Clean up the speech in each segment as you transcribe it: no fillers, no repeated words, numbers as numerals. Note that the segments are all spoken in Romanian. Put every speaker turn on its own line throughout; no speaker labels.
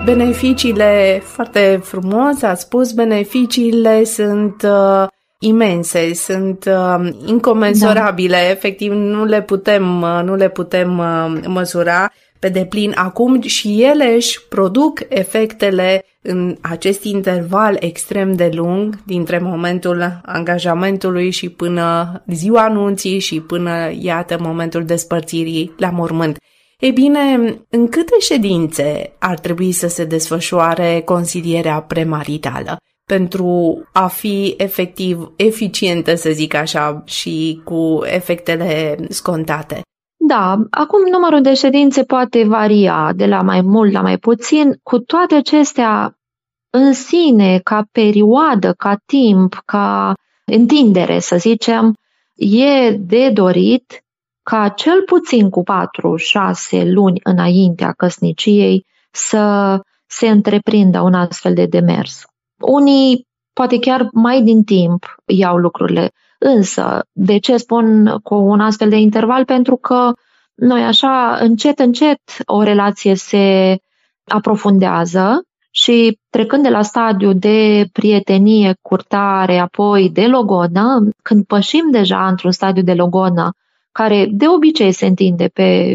Beneficiile, foarte frumos, a spus, beneficiile sunt imense, sunt incomensurabile, efectiv nu le putem măsura pe deplin acum și ele își produc efectele în acest interval extrem de lung dintre momentul angajamentului și până ziua anunții și până, iată, momentul despărțirii la mormânt. Ei bine, în câte ședințe ar trebui să se desfășoare consilierea premaritală pentru a fi efectiv eficientă, să zic așa, și cu efectele scontate?
Da, acum numărul de ședințe poate varia de la mai mult la mai puțin. Cu toate acestea, în sine, ca perioadă, ca timp, ca întindere, să zicem, e de dorit ca cel puțin cu 4-6 luni înaintea căsniciei să se întreprindă un astfel de demers. Unii poate chiar mai din timp iau lucrurile. Însă, de ce spun cu un astfel de interval? Pentru că noi așa, încet, o relație se aprofundează și trecând de la stadiu de prietenie, curtare, apoi de logonă, când pășim deja într-un stadiu de logonă, care de obicei se întinde pe,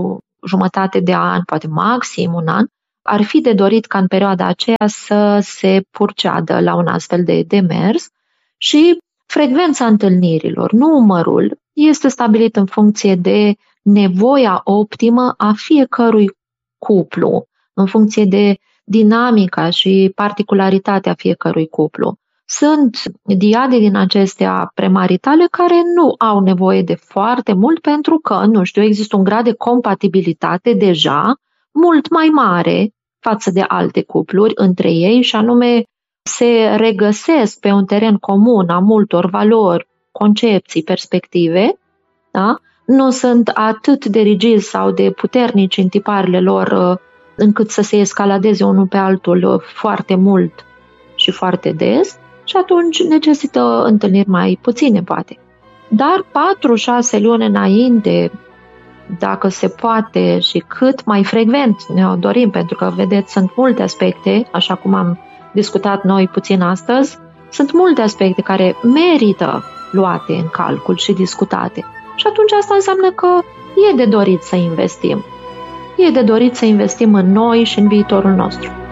jumătate de an, poate maxim un an, ar fi de dorit ca în perioada aceea să se purceadă la un astfel de demers și frecvența întâlnirilor, numărul, este stabilit în funcție de nevoia optimă a fiecărui cuplu, în funcție de dinamica și particularitatea fiecărui cuplu. Sunt diade din acestea premaritale care nu au nevoie de foarte mult pentru că, există un grad de compatibilitate deja mult mai mare față de alte cupluri între ei și anume se regăsesc pe un teren comun a multor valori, concepții, perspective, da? Nu sunt atât de rigizi sau de puternici în tiparele lor încât să se escaladeze unul pe altul foarte mult și foarte des și atunci necesită întâlniri mai puține, poate. Dar 4-6 luni înainte, dacă se poate și cât mai frecvent ne-o dorim, pentru că, vedeți, sunt multe aspecte, așa cum am discutat noi puțin astăzi, sunt multe aspecte care merită luate în calcul și discutate. Și atunci asta înseamnă că e de dorit să investim. E de dorit să investim în noi și în viitorul nostru.